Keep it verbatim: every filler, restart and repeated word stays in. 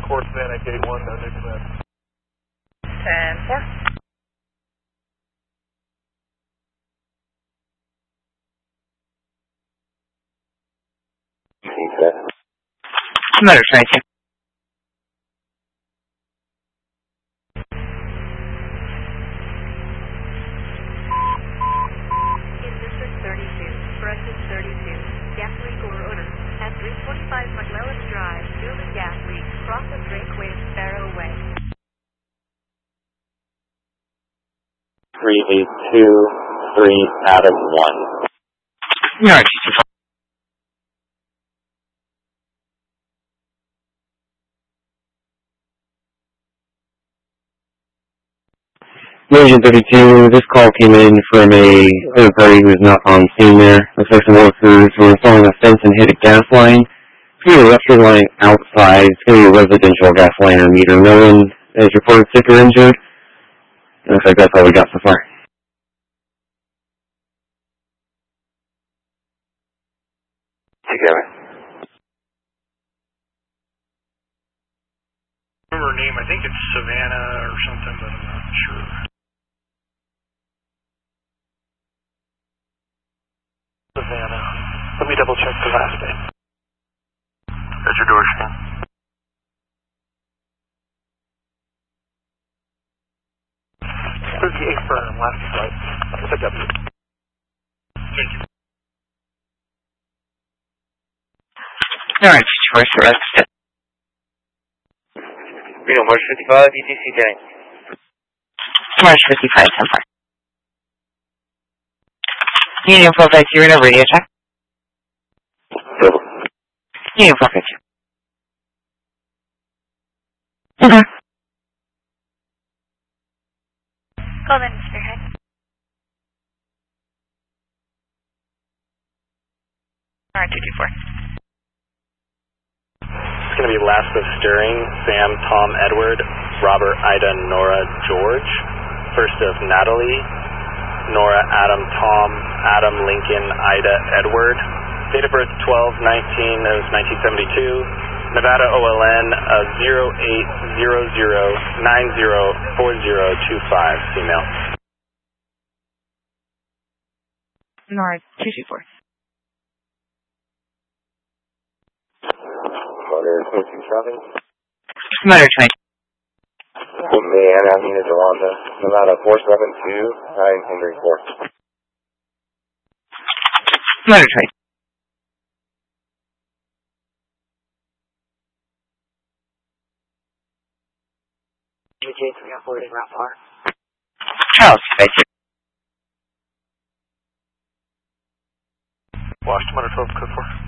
four Savannah, gate one, no new command. ten four. Motor twenty-two. In District thirty-two, Brunswick thirty-two, gas leak or odor. At three twenty-five McLellan Drive, Newman gas leak, cross the Drakeway, Sparrow Way. three eight two, three Adam one. No, it's Division thirty-two, this call came in from a other party who is not on scene there. Looks like some workers were installing a fence and hit a gas line. It's going to be a electric line outside. It's going to be a residential gas line or meter. No one is reported sick or injured. It looks like that's all we got so far. Together. I remember her name, I think it's Savannah or something, but I'm not sure. Savannah. Let me double check the last name. That's your door scan. thirty-eight firm, last flight. It's a W. Thank you. Alright, first arrest. Reno, March fifty-five, E T C Jennings. March fifty-five, ten four. Union four five two, Reno, radio check. Union four five two. Mm-hmm. Call in, Spearhead. Alright, two two four. It's going to be last of stirring, Sam, Tom, Edward, Robert, Ida, Nora, George. First of Natalie, Nora, Adam, Tom, Adam, Lincoln, Ida, Edward. Date of birth twelve nineteen of nineteen seventy-two. Nevada O L N of zero eight zero zero nine zero four zero two five, female. Nora, two two four. Motor twenty-two traffic. Motor twenty. Man, I'm in Yolanda. Nevada four seven two nine Henry four. Motor twenty. J J three oh four in route four. Charles, thank you. Washington twelve, code four.